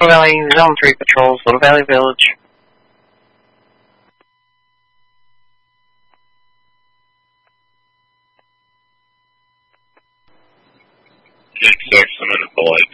Valley, Zone 3 patrols, Little Valley Village. I'm in a bullet.